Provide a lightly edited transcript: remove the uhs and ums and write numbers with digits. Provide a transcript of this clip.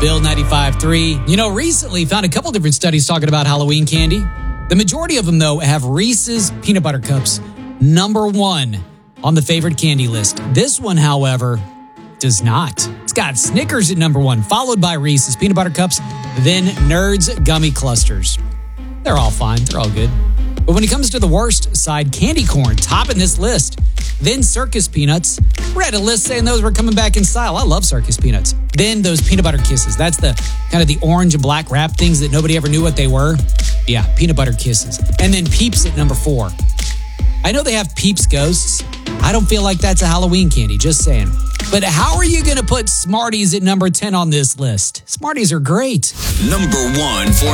Bill 95.3. You know, recently found a couple different studies talking about Halloween candy. The majority of them, though, have Reese's Peanut Butter Cups number one on the favorite candy list. This one, however, does not. It's got Snickers at number one, followed by Reese's Peanut Butter Cups, then Nerds Gummy Clusters. They're all fine. They're all good. But when it comes to the worst side, candy corn topping this list. Then Circus Peanuts. Read a list saying those were coming back in style. I love Circus Peanuts. Then those Peanut Butter Kisses. That's the kind of the orange and black wrap things that nobody ever knew what they were. Yeah, Peanut Butter Kisses. And then Peeps at number 4. I know they have Peeps Ghosts. I don't feel like that's a Halloween candy, just saying. But how are you going to put Smarties at number 10 on this list? Smarties are great. Number 1 for